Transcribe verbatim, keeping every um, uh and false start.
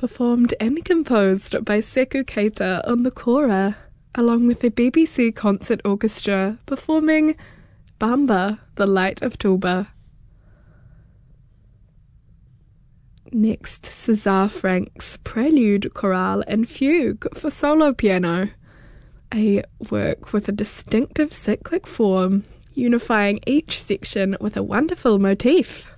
performed and composed by Sekou Keita on the kora, along with the B B C Concert Orchestra performing Bamba, the Light of Tulba. Next, César Frank's Prelude, Chorale and Fugue for solo piano, a work with a distinctive cyclic form, unifying each section with a wonderful motif.